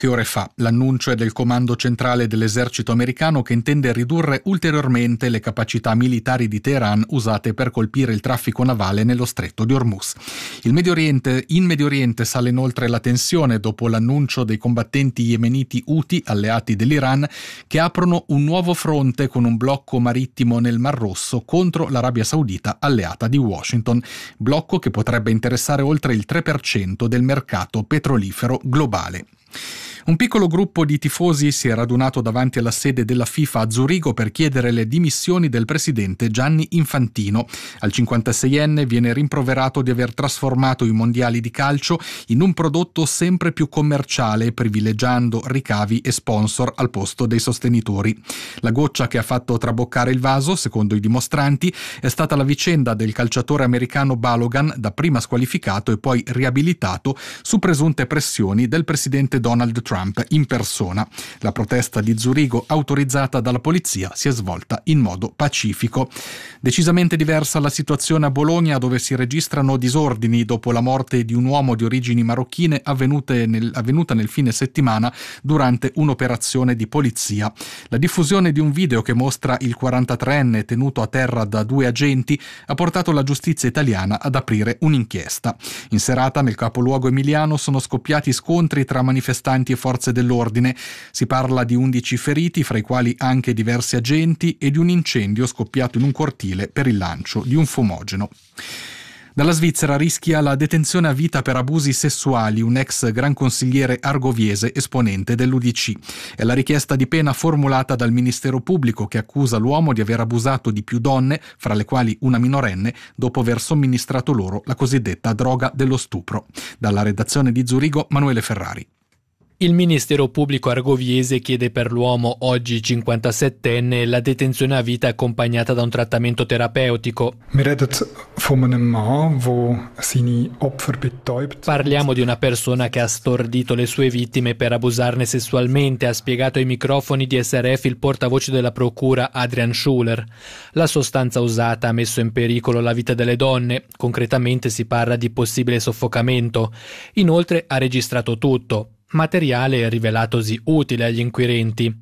Che ore fa l'annuncio è del Comando Centrale dell'Esercito americano che intende ridurre ulteriormente le capacità militari di Teheran usate per colpire il traffico navale nello stretto di Hormuz. In Medio Oriente sale inoltre la tensione dopo l'annuncio dei combattenti yemeniti Houthi, alleati dell'Iran, che aprono un nuovo fronte con un blocco marittimo nel Mar Rosso contro l'Arabia Saudita, alleata di Washington, blocco che potrebbe interessare oltre il 3% del mercato petrolifero globale. Un piccolo gruppo di tifosi si è radunato davanti alla sede della FIFA a Zurigo per chiedere le dimissioni del presidente Gianni Infantino. Al 56enne viene rimproverato di aver trasformato i mondiali di calcio in un prodotto sempre più commerciale, privilegiando ricavi e sponsor al posto dei sostenitori. La goccia che ha fatto traboccare il vaso, secondo i dimostranti, è stata la vicenda del calciatore americano Balogan, dapprima squalificato e poi riabilitato su presunte pressioni del presidente Donald Trump in persona. La protesta di Zurigo, autorizzata dalla polizia, si è svolta in modo pacifico. Decisamente diversa la situazione a Bologna, dove si registrano disordini dopo la morte di un uomo di origini marocchine avvenuta nel fine settimana durante un'operazione di polizia. La diffusione di un video che mostra il 43enne tenuto a terra da due agenti ha portato la giustizia italiana ad aprire un'inchiesta. In serata nel capoluogo emiliano sono scoppiati scontri tra manifestanti e forze dell'ordine. Si parla di 11 feriti, fra i quali anche diversi agenti, e di un incendio scoppiato in un cortile per il lancio di un fumogeno. Dalla Svizzera rischia la detenzione a vita per abusi sessuali un ex gran consigliere argoviese esponente dell'UDC. È la richiesta di pena formulata dal Ministero Pubblico, che accusa l'uomo di aver abusato di più donne, fra le quali una minorenne, dopo aver somministrato loro la cosiddetta droga dello stupro. Dalla redazione di Zurigo, Manuele Ferrari. Il Ministero Pubblico argoviese chiede per l'uomo, oggi 57enne, la detenzione a vita accompagnata da un trattamento terapeutico. Parliamo di una persona che ha stordito le sue vittime per abusarne sessualmente, ha spiegato ai microfoni di SRF il portavoce della procura Adrian Schuler. La sostanza usata ha messo in pericolo la vita delle donne, concretamente si parla di possibile soffocamento. Inoltre ha registrato tutto. Materiale rivelatosi utile agli inquirenti.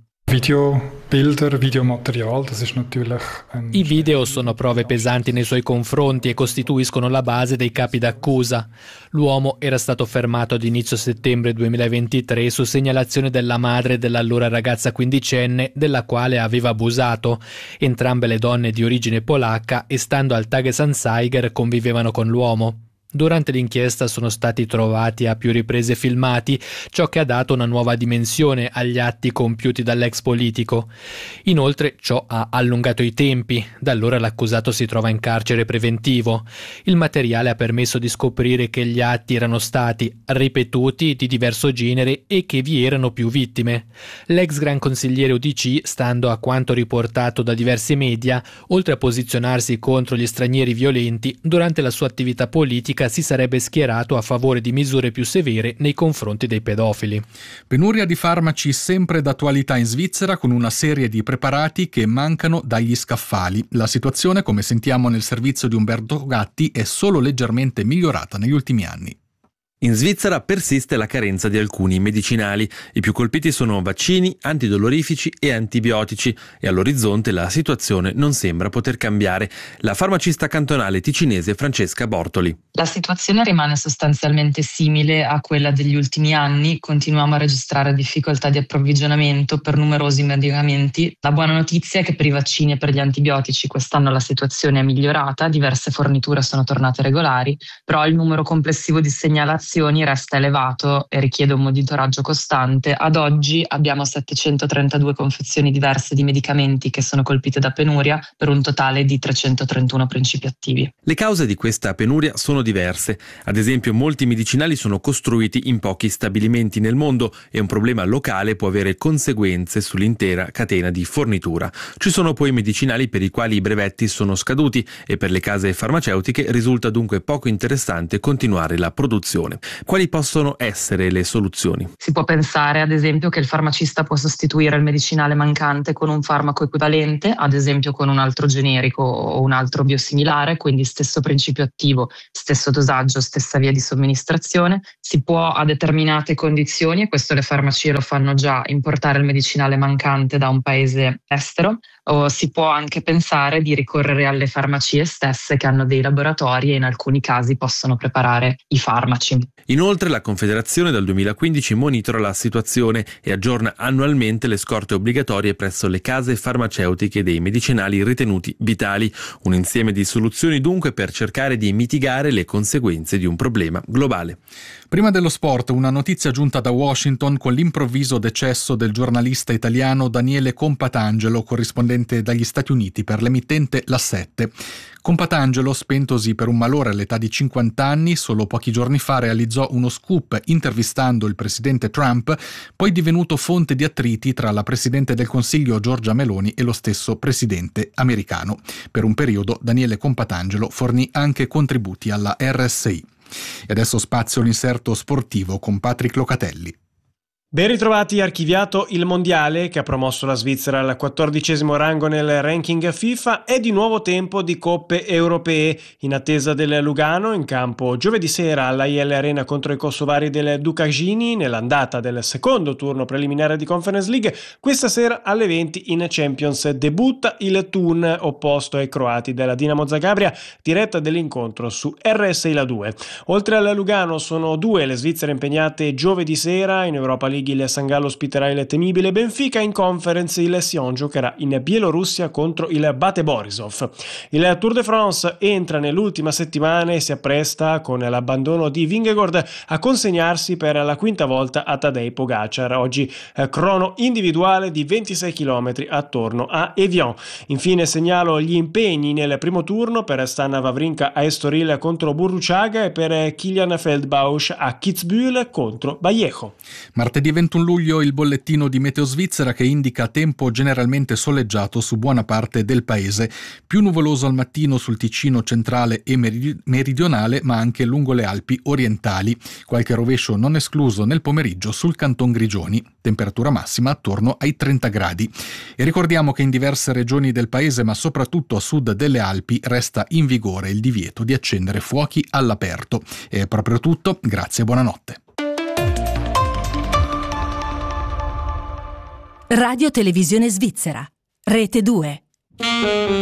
I video sono prove pesanti nei suoi confronti e costituiscono la base dei capi d'accusa. L'uomo era stato fermato ad inizio settembre 2023 su segnalazione della madre dell'allora ragazza quindicenne della quale aveva abusato. Entrambe le donne di origine polacca e, stando al Tagesanzeiger, convivevano con l'uomo. Durante l'inchiesta sono stati trovati a più riprese filmati, ciò che ha dato una nuova dimensione agli atti compiuti dall'ex politico. Inoltre ciò ha allungato i tempi, da allora l'accusato si trova in carcere preventivo. Il materiale ha permesso di scoprire che gli atti erano stati ripetuti, di diverso genere e che vi erano più vittime. L'ex gran consigliere UDC, stando a quanto riportato da diversi media, oltre a posizionarsi contro gli stranieri violenti, durante la sua attività politica si sarebbe schierato a favore di misure più severe nei confronti dei pedofili. Penuria di farmaci sempre d'attualità in Svizzera, con una serie di preparati che mancano dagli scaffali. La situazione, come sentiamo nel servizio di Umberto Gatti, è solo leggermente migliorata negli ultimi anni. In Svizzera persiste la carenza di alcuni medicinali. I più colpiti sono vaccini, antidolorifici e antibiotici, e all'orizzonte la situazione non sembra poter cambiare. La farmacista cantonale ticinese Francesca Bortoli. La situazione rimane sostanzialmente simile a quella degli ultimi anni. Continuiamo a registrare difficoltà di approvvigionamento per numerosi medicamenti. La buona notizia è che per i vaccini e per gli antibiotici quest'anno la situazione è migliorata, diverse forniture sono tornate regolari, però il numero complessivo di segnalazioni resta elevato e richiede un monitoraggio costante. Ad oggi abbiamo 732 confezioni diverse di medicamenti che sono colpite da penuria, per un totale di 331 principi attivi. Le cause di questa penuria sono diverse. Ad esempio, molti medicinali sono costruiti in pochi stabilimenti nel mondo e un problema locale può avere conseguenze sull'intera catena di fornitura. Ci sono poi medicinali per i quali i brevetti sono scaduti e per le case farmaceutiche risulta dunque poco interessante continuare la produzione. Quali possono essere le soluzioni? Si può pensare ad esempio che il farmacista può sostituire il medicinale mancante con un farmaco equivalente, ad esempio con un altro generico o un altro biosimilare, quindi stesso principio attivo, stesso dosaggio, stessa via di somministrazione. Si può a determinate condizioni, e questo le farmacie lo fanno già, importare il medicinale mancante da un paese estero, o si può anche pensare di ricorrere alle farmacie stesse che hanno dei laboratori e in alcuni casi possono preparare i farmaci. Inoltre la Confederazione dal 2015 monitora la situazione e aggiorna annualmente le scorte obbligatorie presso le case farmaceutiche dei medicinali ritenuti vitali, un insieme di soluzioni dunque per cercare di mitigare le conseguenze di un problema globale. Prima dello sport, una notizia giunta da Washington con l'improvviso decesso del giornalista italiano Daniele Compatangelo, corrispondente dagli Stati Uniti per l'emittente La 7. Compatangelo, spentosi per un malore all'età di 50 anni, solo pochi giorni fa realizzò uno scoop intervistando il presidente Trump, poi divenuto fonte di attriti tra la presidente del Consiglio Giorgia Meloni e lo stesso presidente americano. Per un periodo Daniele Compatangelo fornì anche contributi alla RSI. E adesso spazio l'inserto sportivo con Patrick Locatelli. Ben ritrovati, archiviato il mondiale che ha promosso la Svizzera al 14° rango nel ranking FIFA. È di nuovo tempo di coppe europee, in attesa del Lugano in campo giovedì sera all'AIL Arena contro i kosovari del Dukagini nell'andata del secondo turno preliminare di Conference League. Questa sera alle 20 in Champions debutta il Thun opposto ai croati della Dinamo Zagabria, diretta dell'incontro su RSI La 2. Oltre al Lugano sono due le Svizzere impegnate giovedì sera in Europa League. Il San Gallo ospiterà il temibile Benfica, in Conference il Sion giocherà in Bielorussia contro il Bate Borisov. Il Tour de France entra nell'ultima settimana e si appresta, con l'abbandono di Vingegaard, a consegnarsi per la quinta volta a Tadej Pogacar. Oggi crono individuale di 26 km attorno a Evian. Infine segnalo gli impegni nel primo turno per Stan Wawrinka a Estoril contro Burruchaga e per Kilian Feldbausch a Kitzbühel contro Vallejo. Martedì 21 luglio il bollettino di Meteo Svizzera che indica tempo generalmente soleggiato su buona parte del paese, più nuvoloso al mattino sul Ticino centrale e meridionale, ma anche lungo le Alpi orientali. Qualche rovescio non escluso nel pomeriggio sul Canton Grigioni, temperatura massima attorno ai 30 gradi. E ricordiamo che in diverse regioni del paese, ma soprattutto a sud delle Alpi, resta in vigore il divieto di accendere fuochi all'aperto. È proprio tutto, grazie e buonanotte. Radio Televisione Svizzera, Rete 2.